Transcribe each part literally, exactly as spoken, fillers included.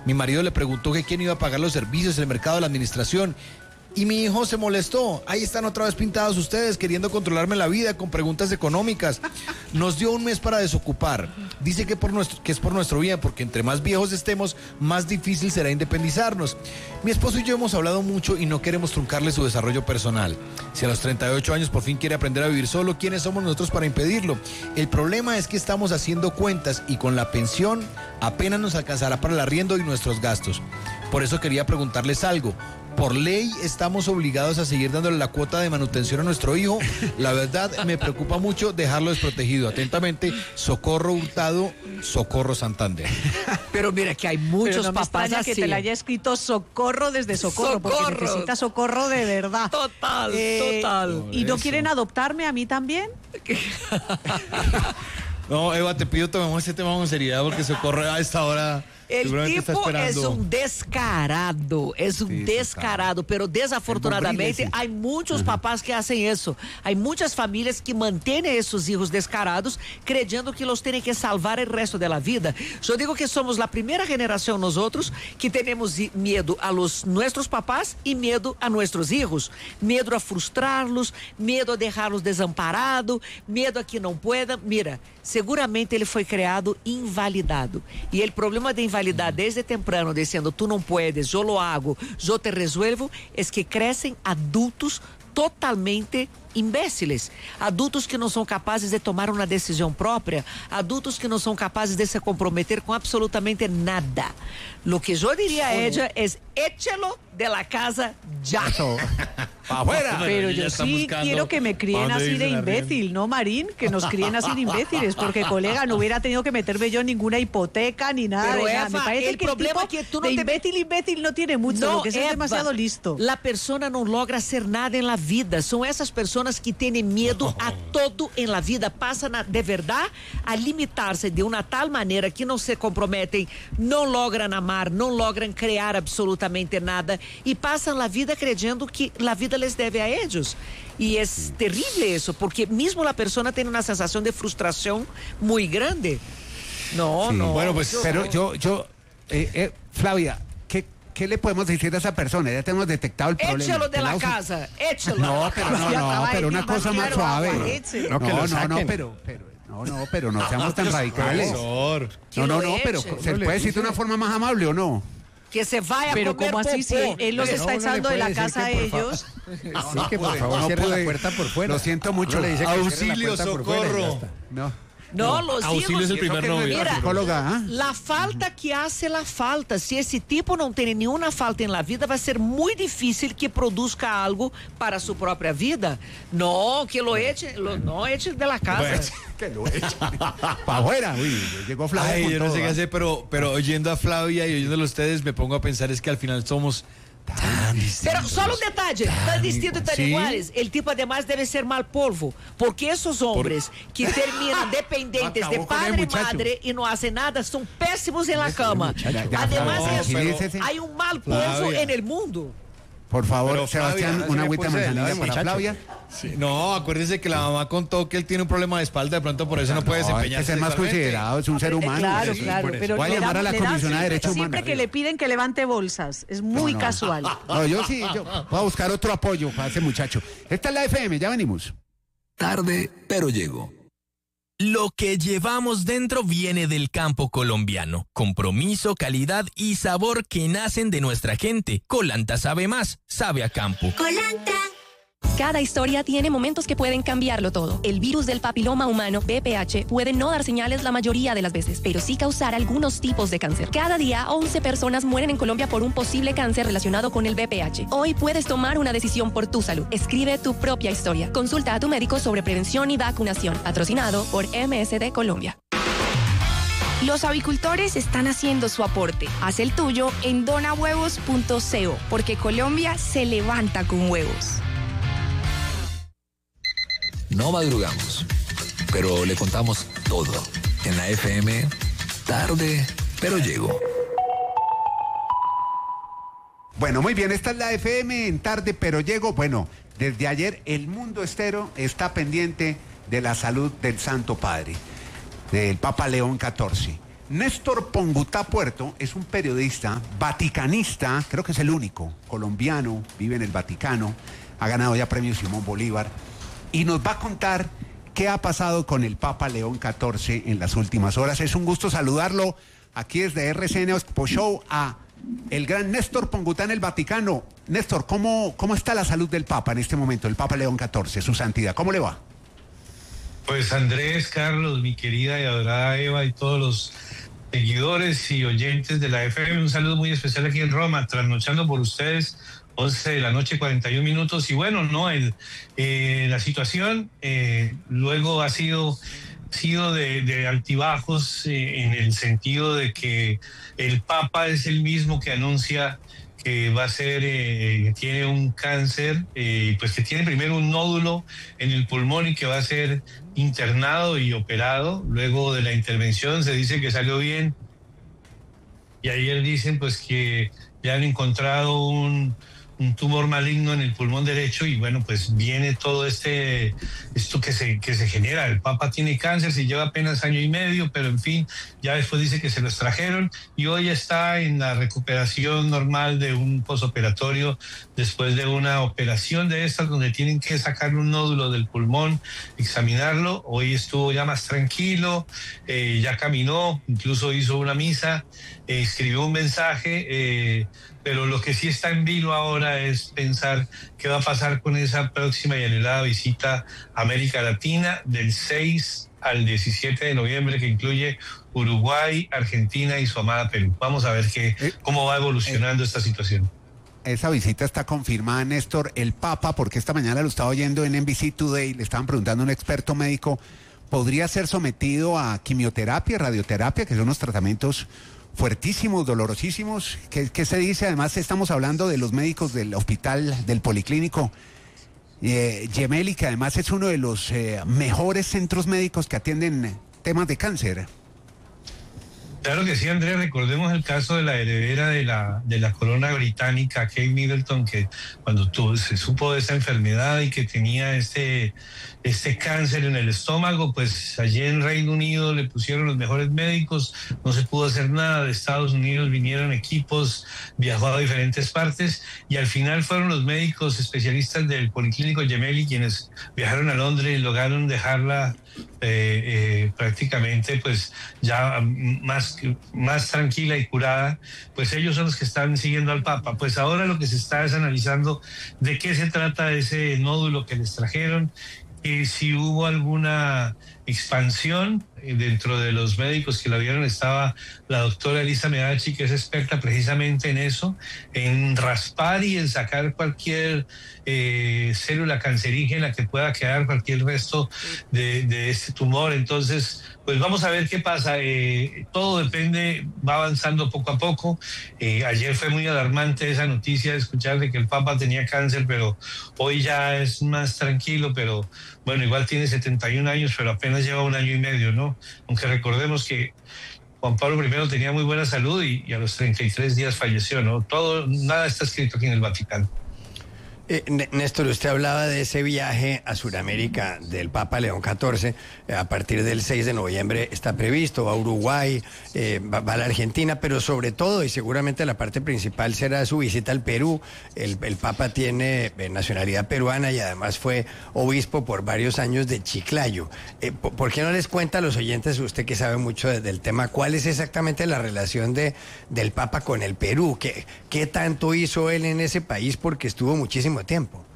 Mi marido le preguntó que quién iba a pagar los servicios, el mercado, la administración. Y mi hijo se molestó. Ahí están otra vez pintados ustedes, queriendo controlarme la vida con preguntas económicas. Nos dio un mes para desocupar. Dice que, por nuestro, que es por nuestro bien, porque entre más viejos estemos, más difícil será independizarnos. Mi esposo y yo hemos hablado mucho y no queremos truncarle su desarrollo personal. Si a los treinta y ocho años por fin quiere aprender a vivir solo, ¿quiénes somos nosotros para impedirlo? El problema es que estamos haciendo cuentas y con la pensión apenas nos alcanzará para el arriendo y nuestros gastos. Por eso quería preguntarles algo. Por ley estamos obligados a seguir dándole la cuota de manutención a nuestro hijo. La verdad me preocupa mucho dejarlo desprotegido. Atentamente, Socorro Hurtado, Socorro Santander. Pero mira que hay muchos Pero no me papás extraña así. que te la haya escrito Socorro desde Socorro, Socorro. porque necesita socorro de verdad. Total, Eh, total. ¿Y no Eso. quieren adoptarme a mí también? No, Eva, te pido tomemos este tema con seriedad porque Socorro a esta hora El seguramente está tipo esperando. es un descarado, es un Sí, descarado, pero desafortunadamente El bombril, hay muchos papás que hacen eso. Hay muchas familias que mantienen a esos hijos descarados creyendo que los tienen que salvar el resto de la vida. Yo digo que somos la primera generación nosotros que tenemos i- miedo a los nuestros papás y miedo a nuestros hijos. Miedo a frustrarlos, miedo a dejarlos desamparados, miedo a que não puedan. Mira, seguramente ele foi criado invalidado. E o problema de invalidar desde temprano, dizendo tu não puedes, eu lo hago, eu te resuelvo, é que crescem adultos totalmente imbéciles, adultos que não são capazes de tomar uma decisão própria, adultos que não são capazes de se comprometer com absolutamente nada. Lo que eu diria a ella es échelo de la casa ya. ¡Afuera! Pero yo sí quiero que me críen así de imbécil, ¿no, Marín? Que nos críen así de imbéciles, porque, colega, no hubiera tenido que meterme yo en ninguna hipoteca ni nada. Pero, de nada. Eva, Me parece el que problema el tipo es que tú no de te- imbécil, imbécil no tiene mucho, No, lo que es Eva, demasiado listo. La persona não logra hacer nada en la vida. Son esas personas que tienen miedo a todo en la vida. Pasan a, de verdad a limitarse de una tal manera que no se comprometen, no logran amar, no logran crear absolutamente nada y pasan la vida creyendo que la vida les debe a ellos. Y es terrible eso, porque mismo la persona tiene una sensación de frustración muy grande. No, Sí. no. Bueno, pues, Pero yo, yo, eh, eh, Flavia, ¿qué, ¿qué le podemos decir a esa persona? Ya tenemos detectado el problema. Échalo de la Pelado, casa, échalo. No, pero no, Ya no, acaba de pero una decir cosa más más claro, suave. aguarece. No, No, que no, lo no, saquen. pero, pero, no, no, pero no seamos tan radicales. Profesor. Que No, no, lo no, pero eche. ¿se puede decir de una forma más amable o no? Que se vaya a Pero comer ¿cómo así? Si popó. él los Pero está no, no le echando de la puede decir casa a que por fa- ellos. Sí, que por favor no cierre pude. la puerta por fuera. Lo siento mucho. Uno le dice que cierre la Auxilio, puerta por fuera y ya socorro. está. No. No, los Auxilio hijos. es el primer Eso que no es novio. Mira, psicóloga, ¿ah? La falta que hace la falta. Si ese tipo não tem nenhuma falta en la vida, vai ser muy difícil que produzca algo para su propia vida. No, que lo eche, lo, no eche de la casa. Que lo echen. Para afuera. Uy, llegó Flavia. Ay, con yo no todo, sé qué ¿ah? hacer, pero, pero oyendo a Flavia y oyéndolo a ustedes, me pongo a pensar es que al final somos tan distintos. Pero solo un detalle, tan distinto y tan ¿Sí? iguales. El tipo además debe ser mal polvo, porque esos hombres que terminan dependientes de Acabó con el padre y muchacho. madre y no hacen nada son pésimos en la cama. muchacho, ya, Además no, de eso, tranquilícese. hay un mal polvo Flavia. en el mundo. Por favor, Pero, Sebastián, Flavia, una se agüita me puse de manzanilla lado, para muchacho. Flavia. Sí, no, acuérdese que la mamá contó que él tiene un problema de espalda, de pronto por eso no, puede No, hay que desempeñarse ser más sexualmente. considerado, es un ser humano. Claro, Sí, claro, por eso. pero Voy a le llamar dan- a la le dan Comisión de siempre- Derechos Siempre Humanos. que le piden que levante bolsas, es muy No, no. casual. No, yo sí, yo voy a buscar otro apoyo para ese muchacho. Esta es la F M, ya venimos. Tarde, pero llego. Lo que llevamos dentro viene del campo colombiano. Compromiso, calidad y sabor que nacen de nuestra gente. Colanta sabe más, sabe a campo. Colanta. Cada historia tiene momentos que pueden cambiarlo todo. El virus del papiloma humano, V P H, puede no dar señales la mayoría de las veces, pero sí causar algunos tipos de cáncer. Cada día, once personas mueren en Colombia por un posible cáncer relacionado con el V P H. Hoy puedes tomar una decisión por tu salud. Escribe tu propia historia. Consulta a tu médico sobre prevención y vacunación. Patrocinado por M S D Colombia. Los avicultores están haciendo su aporte. Haz el tuyo en donahuevos punto co, porque Colombia se levanta con huevos. No madrugamos, pero le contamos todo. En la F M, tarde, pero llego. Bueno, muy bien, esta es la F M en tarde, pero llego. Bueno, desde ayer el mundo entero está pendiente de la salud del Santo Padre, del Papa León catorce. Néstor Pongutá Puerto es un periodista vaticanista, creo que es el único colombiano, vive en el Vaticano, ha ganado ya premio Simón Bolívar y nos va a contar qué ha pasado con el Papa León catorce en las últimas horas. Es un gusto saludarlo aquí desde R C N Expo Show a el gran Néstor Pongutá en el Vaticano. Néstor, ¿cómo, cómo está la salud del Papa en este momento, el Papa León catorce, su santidad? ¿Cómo le va? Pues Andrés, Carlos, mi querida y adorada Eva y todos los seguidores y oyentes de la F M, un saludo muy especial aquí en Roma, trasnochando por ustedes, once de la noche, cuarenta y un minutos. Y bueno, no, el, eh, la situación eh, luego ha sido, sido de, de altibajos eh, en el sentido de que el Papa es el mismo que anuncia que va a ser, eh, tiene un cáncer, eh, pues que tiene primero un nódulo en el pulmón y que va a ser internado y operado. Luego de la intervención se dice que salió bien. Y ayer dicen pues que ya han encontrado un, un tumor maligno en el pulmón derecho y bueno, pues viene todo este, esto que se, que se genera. El Papa tiene cáncer, se lleva apenas año y medio, pero en fin, ya después dice que se lo extrajeron y hoy está en la recuperación normal de un posoperatorio después de una operación de estas donde tienen que sacar un nódulo del pulmón, examinarlo. Hoy estuvo ya más tranquilo, eh, ya caminó, incluso hizo una misa, eh, escribió un mensaje, eh, pero lo que sí está en vilo ahora es pensar qué va a pasar con esa próxima y anhelada visita a América Latina del seis al diecisiete de noviembre, que incluye Uruguay, Argentina y su amada Perú. Vamos a ver qué, cómo va evolucionando eh, esta situación. Esa visita está confirmada, Néstor. El Papa, porque esta mañana lo estaba oyendo en N B C Today, le estaban preguntando a un experto médico, ¿podría ser sometido a quimioterapia, radioterapia, que son los tratamientos fuertísimos, dolorosísimos? ¿Qué, qué se dice? Además estamos hablando de los médicos del hospital, del policlínico eh, Gemelli, que además es uno de los eh, mejores centros médicos que atienden temas de cáncer. Claro que sí, Andrés. Recordemos el caso de la heredera de la, de la corona británica, Kate Middleton, que cuando tuvo, se supo de esa enfermedad y que tenía este, este cáncer en el estómago, pues allí en Reino Unido le pusieron los mejores médicos, no se pudo hacer nada. De Estados Unidos vinieron equipos, viajó a diferentes partes y al final fueron los médicos especialistas del Policlínico Gemelli quienes viajaron a Londres y lograron dejarla Eh, eh, prácticamente pues ya más, más tranquila y curada. Pues ellos son los que están siguiendo al Papa. Pues ahora lo que se está es analizando de qué se trata ese nódulo que les trajeron, y si hubo alguna expansión. Dentro de los médicos que la vieron estaba la doctora Elisa Medachi, que es experta precisamente en eso, en raspar y en sacar cualquier eh, célula cancerígena que pueda quedar, cualquier resto de, de este tumor. Entonces, pues vamos a ver qué pasa. Eh, todo depende, va avanzando poco a poco. Eh, ayer fue muy alarmante esa noticia de escuchar de que el Papa tenía cáncer, pero hoy ya es más tranquilo, pero bueno, igual tiene setenta y un años, pero apenas lleva un año y medio, ¿no? Aunque recordemos que Juan Pablo primero tenía muy buena salud y, y a los treinta y tres días falleció, ¿no? Todo, nada está escrito aquí en el Vaticano. Eh, Néstor, usted hablaba de ese viaje a Sudamérica del Papa León catorce, eh, a partir del seis de noviembre está previsto, va a Uruguay, eh, va, va a la Argentina, pero sobre todo, y seguramente la parte principal será su visita al Perú. El, el Papa tiene eh, nacionalidad peruana y además fue obispo por varios años de Chiclayo. Eh, ¿por, ¿Por qué no les cuenta a los oyentes, usted que sabe mucho de, del tema, cuál es exactamente la relación de, del Papa con el Perú? ¿Qué, qué tanto hizo él en ese país? Porque estuvo muchísimo tiempo.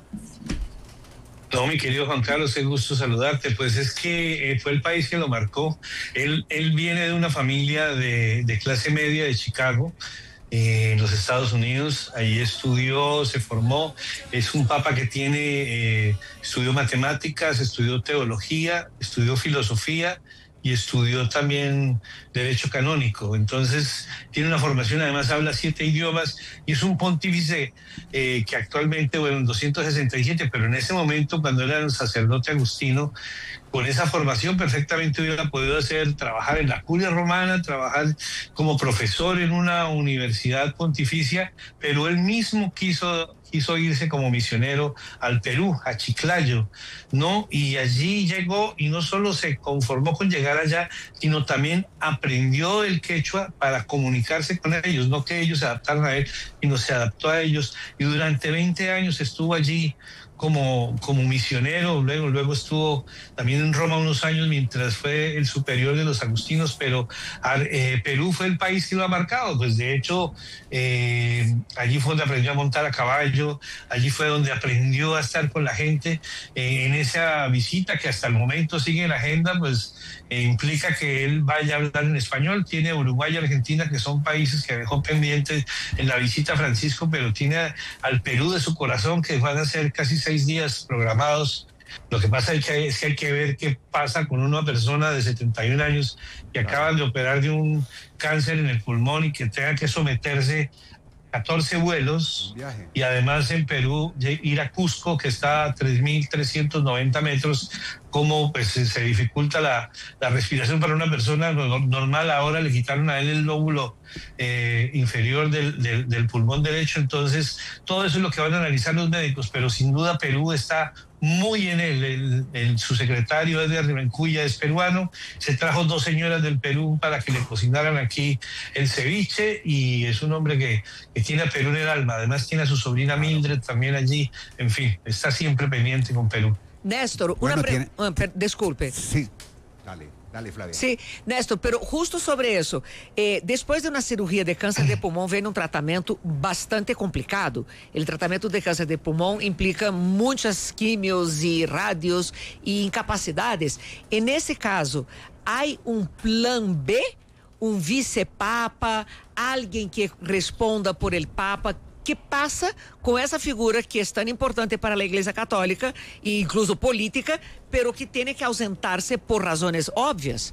No, mi querido Juan Carlos, qué gusto saludarte. Pues es que eh, fue el país que lo marcó. Él, él viene de una familia de, de clase media de Chicago, eh, en los Estados Unidos. Ahí estudió, se formó. Es un papa que tiene, eh, estudió matemáticas, estudió teología, estudió filosofía y estudió también derecho canónico. Entonces tiene una formación, además habla siete idiomas y es un pontífice eh, que actualmente, bueno, en doscientos sesenta y siete, pero en ese momento, cuando era un sacerdote agustino, con esa formación perfectamente hubiera podido hacer, trabajar en la curia romana, trabajar como profesor en una universidad pontificia, pero él mismo quiso quiso irse como misionero al Perú, a Chiclayo, ¿no? Y allí llegó y no solo se conformó con llegar allá, sino también aprendió el quechua para comunicarse con ellos, no que ellos se adaptaran a él, sino se adaptó a ellos, y durante veinte años estuvo allí como, como misionero, luego, luego estuvo también en Roma unos años mientras fue el superior de los agustinos, pero eh, Perú fue el país que lo ha marcado, pues de hecho eh, allí fue donde aprendió a montar a caballo, allí fue donde aprendió a estar con la gente, eh, en esa visita que hasta el momento sigue en la agenda, pues eh, implica que él vaya a hablar en español. Tiene Uruguay y Argentina, que son países que dejó pendientes en la visita a Francisco, pero tiene a, al Perú de su corazón, que van a ser casi seis días programados. Lo que pasa es que, es que hay que ver qué pasa con una persona de setenta y un años que acaban de operar de un cáncer en el pulmón y que tenga que someterse a catorce vuelos, y además en Perú ir a Cusco, que está a tres mil trescientos noventa metros, cómo pues se dificulta la, la respiración para una persona normal. Ahora le quitaron a él el lóbulo eh, inferior del, del, del pulmón derecho. Entonces todo eso es lo que van a analizar los médicos, pero sin duda Perú está muy en él. El, el, su secretario Edgar Rivencuya es peruano, se trajo dos señoras del Perú para que le cocinaran aquí el ceviche, y es un hombre que, que tiene a Perú en el alma. Además tiene a su sobrina Mildred también allí. En fin, está siempre pendiente con Perú. Néstor, bueno, una pre... tiene... uh, per... disculpe. Sí, dale. Dale, Flavia. Sí, Néstor, pero justo sobre eso, eh, después de una cirugía de cáncer de pulmón viene un tratamiento bastante complicado. El tratamiento de cáncer de pulmón implica muchas quimios y radios y incapacidades. En ese caso, ¿hay un plan B? ¿Un vicepapa? ¿Alguien que responda por el papa? ¿Qué pasa con esa figura que es tan importante para la Iglesia Católica e incluso política, pero que tiene que ausentarse por razones obvias?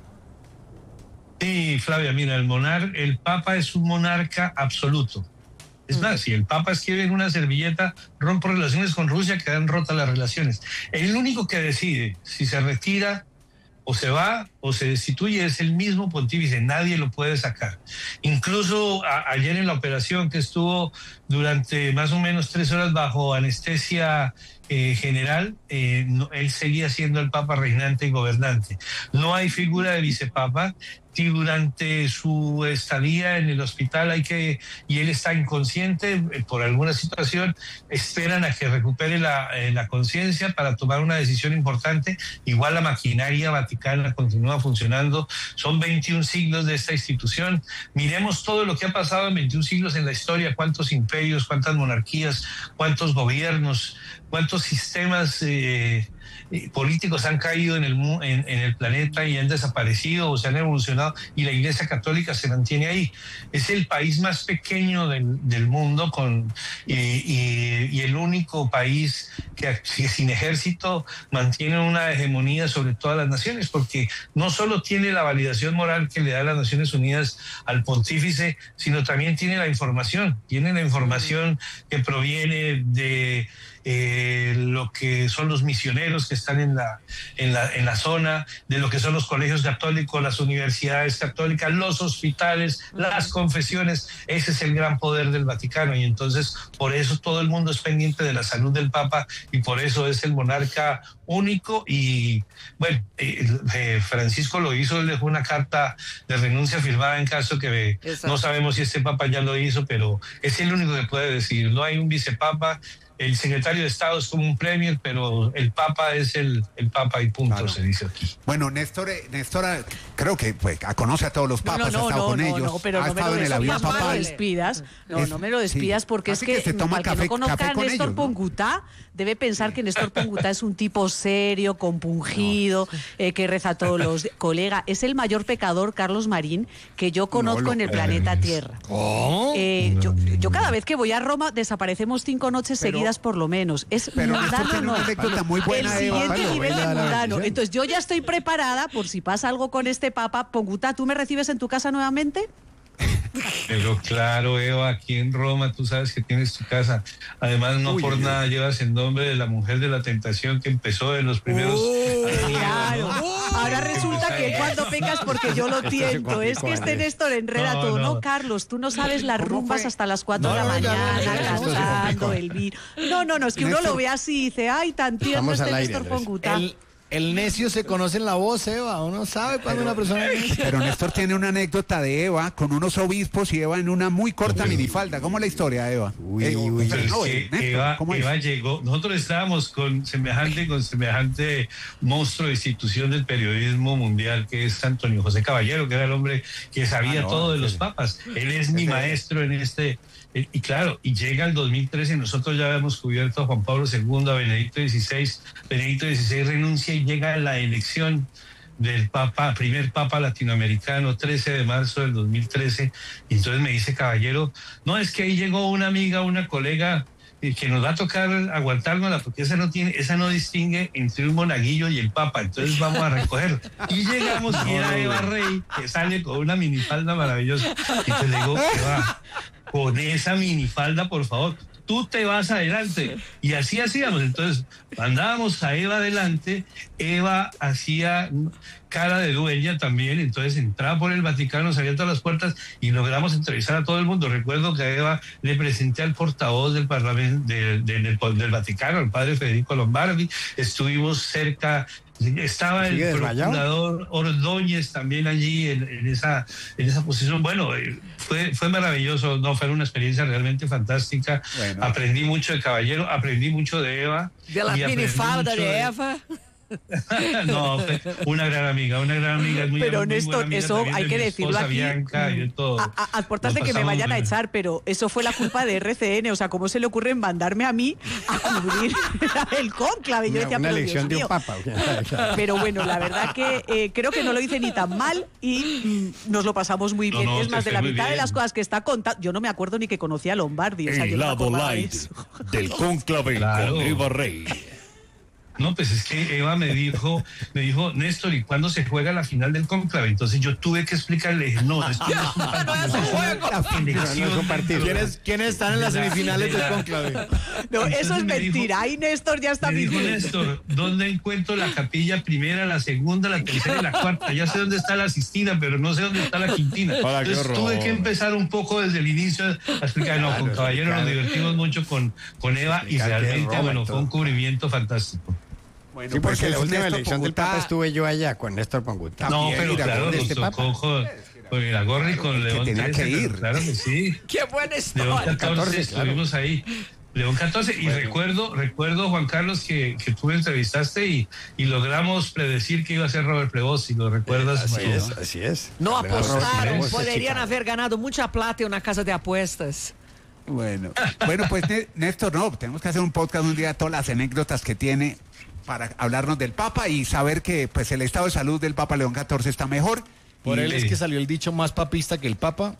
Sí, Flavia, mira, el monar, el Papa es un monarca absoluto. Es más, si el Papa escribe en una servilleta, rompo relaciones con Rusia, quedan rotas las relaciones. El único que decide si se retira o se va o se destituye es el mismo pontífice, nadie lo puede sacar. Incluso a, ayer en la operación, que estuvo durante más o menos tres horas bajo anestesia eh, general, eh, no, él seguía siendo el Papa reinante y gobernante. No hay figura de vicepapa. Si durante su estadía en el hospital hay que, y él está inconsciente eh, por alguna situación, esperan a que recupere la, eh, la conciencia para tomar una decisión importante. Igual la maquinaria vaticana continúa funcionando. Son veintiún siglos de esta institución. Miremos todo lo que ha pasado en veintiún siglos en la historia, cuántos imperios, cuántas monarquías, cuántos gobiernos, cuántos sistemas eh, políticos han caído en el, en, en el planeta y han desaparecido o se han evolucionado, y la Iglesia Católica se mantiene ahí. Es el país más pequeño del, del mundo con, y, y, y el único país que, que sin ejército mantiene una hegemonía sobre todas las naciones, porque no solo tiene la validación moral que le da las Naciones Unidas al pontífice, sino también tiene la información, tiene la información que proviene de Eh, lo que son los misioneros que están en la, en la, en la zona, de lo que son los colegios católicos, las universidades católicas, los hospitales, uh-huh. las confesiones. Ese es el gran poder del Vaticano, y entonces por eso todo el mundo es pendiente de la salud del Papa, y por eso es el monarca único. Y bueno, eh, eh, Francisco lo hizo, él dejó una carta de renuncia firmada en caso que eh, no sabemos si este Papa ya lo hizo, pero es el único que puede decir. No hay un vicepapa. El secretario de Estado es como un premier, pero el Papa es el, el Papa y punto, claro. Se dice aquí. Bueno, Néstor, Néstor creo que pues, conoce a todos los papas, no, no, ha estado no, con no, ellos, no, pero ha no me estado lo en el avión papal. No me lo despidas, no, es, no me lo despidas sí. porque Así es que, que toma para café, que no conozca a Néstor ellos, Pongutá, ¿no? Debe pensar que Néstor Pongutá es un tipo serio, compungido, no. eh, que reza a todos los... Colega, es el mayor pecador, Carlos Marín, que yo conozco no, en el planeta es. Tierra. ¿Oh? Eh, no, yo, yo cada vez que voy a Roma desaparecemos cinco noches pero, seguidas por lo menos. Es pero mundano, no. Una anécdota muy buena, el siguiente Eva, nivel de mundano. Entonces yo ya estoy preparada por si pasa algo con este Papa. Pongutá, ¿tú me recibes en tu casa nuevamente? Pero claro, Eva, aquí en Roma tú sabes que tienes tu casa. Además, no Uy, por nada Dios. Llevas el nombre de la mujer de la tentación que empezó en los primeros... Uh, claro. ¿no? Ahora resulta que que cuando pecas porque yo lo tiento. Es que este Néstor enreda No, todo. no. No, Carlos, tú no sabes las ¿Cómo rumbas fue? hasta las cuatro No, de la no, ya, mañana, ya, ya, ya, esto se cantando complicó. el vino. No, no, no, es que uno Néstor. lo ve así y dice, ay, tan tierno Estamos este al aire, Néstor Andrés. Pongutá. El, el necio se conoce en la voz, Eva. Uno sabe cuando una persona es necia. Pero Néstor tiene una anécdota de Eva con unos obispos y Eva en una muy corta minifalda. ¿Cómo es la historia, Eva? Uy, Eh, uy, pero Pero no, es eh, que Néstor, Eva, ¿cómo es? Eva llegó, nosotros estábamos con semejante, con semejante monstruo de institución del periodismo mundial que es Antonio José Caballero, que era el hombre que sabía Ah, no, todo de los ese- papas. Él es mi ese- maestro en este, eh, y claro, y llega el dos mil trece, nosotros ya habíamos cubierto a Juan Pablo segundo, a Benedicto dieciséis, Benedicto dieciséis renuncia y llega la elección del Papa, primer Papa latinoamericano, trece de marzo del dos mil trece, y entonces me dice Caballero, no, es que ahí llegó una amiga, una colega, eh, que nos va a tocar aguantárnosla, porque esa no tiene, esa no distingue entre un monaguillo y el Papa, entonces vamos a recoger. Y llegamos y era Eva Rey, que sale con una minifalda maravillosa, y te digo, Eva, con esa minifalda, por favor, tú te vas adelante. Y así hacíamos. Entonces, mandábamos a Eva adelante, Eva hacía cara de dueña también, entonces entraba por el Vaticano, salía todas las puertas y logramos entrevistar a todo el mundo. Recuerdo que a Eva le presenté al portavoz del Parlamento de, de, del, del Vaticano, el padre Federico Lombardi, estuvimos cerca. Estaba el ¿Sigue desmayado? procurador Ordóñez también allí en, en esa en esa posición. Bueno, eh, fue fue maravilloso, no fue una experiencia realmente fantástica. Bueno. Aprendí mucho de Caballero, aprendí mucho de Eva. De la y aprendí minifalda mucho de Eva. No, fue una gran amiga, una gran amiga. Muy, Pero muy Néstor, buena amiga eso también hay de que mi decirlo esposa aquí. Bianca y de todo. A, a, a portas Nos de que me pasamos vayan a bien. echar, pero eso fue la culpa de R C N. O sea, ¿cómo se le ocurre mandarme a mí a cubrir el cónclave? Yo Una, decía, una pero elección Dios de un mío. papa. Pero bueno, la verdad que eh, creo que no lo hice ni tan mal y mm, nos lo pasamos muy No, bien. no, es te más, de fue la muy mitad de bien. las cosas que está contando, yo no me acuerdo ni que conocía a Lombardi. O sea, yo El no me lado acordaba de light eso. del cónclave Claro. con Eva Rey. No, pues es que Eva me dijo, me dijo, Néstor, ¿y cuándo se juega la final del cónclave? Entonces yo tuve que explicarle, dije, no, esto no es un partido, es una elección. No es un partido. ¿Quiénes, ¿Quiénes están en las De la- semifinales de del la- cónclave? No, eso Entonces es me dijo- mentira. Ahí Néstor ya está Me dijo mintiendo. Néstor, ¿dónde encuentro la capilla primera, la segunda, la tercera y la cuarta? Ya sé dónde está la Sistina, pero no sé dónde está la Quintina. Hola, qué Entonces horror. tuve que empezar un poco desde el inicio a explicar. No, con Caballero nos divertimos mucho con, con Eva y Explicar qué es realmente, Roma y bueno, fue todo. un cubrimiento fantástico. Bueno, Sí, pues porque la es última Néstor elección del Pongutá. Papa estuve yo allá con Néstor Pongutá. No, También, pero mira, claro, con nos este tocó Papa. con, con Iragorri y con Que León tenía trece, que ir. Claro que sí. Qué buena León historia. catorce, catorce, estuvimos ahí. León catorce, y recuerdo, recuerdo, Juan Carlos, que, que tú me entrevistaste y, y logramos predecir que iba a ser Robert Prevost, si lo recuerdas. Así bueno, es, así es. No Cardenal Robert apostaron, Prevost de podrían Chicago. haber ganado mucha plata en una casa de apuestas. Bueno, bueno, pues Né- Néstor, no, tenemos que hacer un podcast un día, todas las anécdotas que tiene para hablarnos del Papa y saber que pues el estado de salud del Papa León catorce está mejor. Por Y- él es que salió el dicho más papista que el Papa.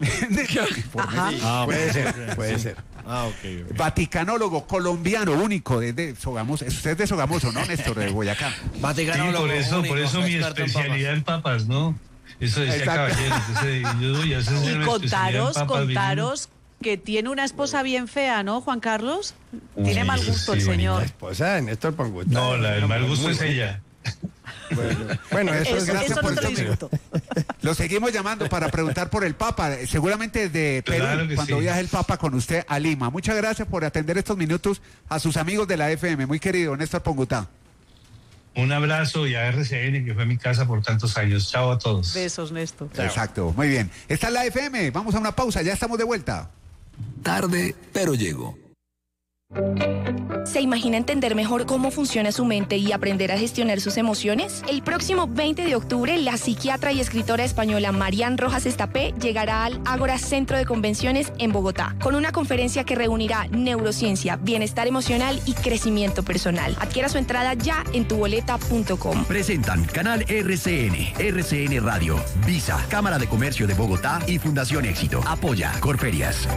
Ah, Puede ser, puede ser. Ah, ok. ok. Vaticanólogo colombiano único desde Sogamoso. Usted es de Sogamoso, ¿no, Néstor? De Boyacá. sí, Vaticano por lo eso, único, por eso mi experto en especialidad en papas, ¿no? Eso decía Exacto. Caballero. Ese, yo, ya sé hacer Y una especialidad en contaros, papas, contaros que tiene una esposa bien fea, ¿no, Juan Carlos? Tiene Sí, mal gusto el sí, señor. La esposa de Néstor Pongutá. No, la del mal gusto Muy es buena. ella. Bueno, eso, es Eso, gracias eso por no te lo el discuto. Lo seguimos llamando para preguntar por el Papa, seguramente desde Perú, Claro que cuando sí. viaje el Papa con usted a Lima. Muchas gracias por atender estos minutos a sus amigos de la F M. Muy querido, Néstor Pongutá. Un abrazo y a R C N, que fue mi casa por tantos años. Chao a todos. Besos, Néstor. Exacto, muy bien. Esta es la F M, vamos a una pausa, ya estamos de vuelta. Tarde, pero llego. ¿Se imagina entender mejor cómo funciona su mente y aprender a gestionar sus emociones? El próximo veinte de octubre, la psiquiatra y escritora española Marian Rojas Estapé llegará al Ágora Centro de Convenciones en Bogotá, con una conferencia que reunirá neurociencia, bienestar emocional y crecimiento personal. Adquiera su entrada ya en tuboleta punto com. Presentan Canal R C N, R C N Radio, Visa, Cámara de Comercio de Bogotá y Fundación Éxito. Apoya Corferias.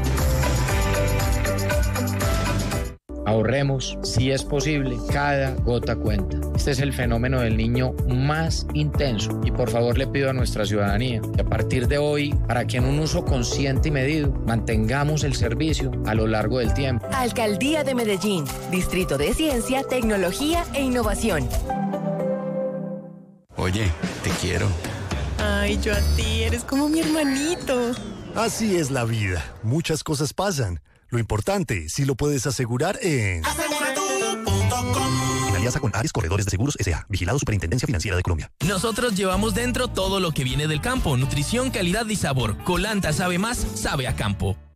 Ahorremos, si es posible, cada gota cuenta. Este es el fenómeno del niño más intenso y por favor le pido a nuestra ciudadanía que a partir de hoy, para que en un uso consciente y medido, mantengamos el servicio a lo largo del tiempo. Alcaldía de Medellín, Distrito de Ciencia, Tecnología e Innovación. Oye, te quiero. Ay, yo a ti, eres como mi hermanito. Así es la vida. Muchas cosas pasan. Lo importante, si lo puedes asegurar en... aseguratu punto com. En alianza con Ares Corredores de Seguros S A. Vigilado Superintendencia Financiera de Colombia. Nosotros llevamos dentro todo lo que viene del campo. Nutrición, calidad y sabor. Colanta sabe más, sabe a campo.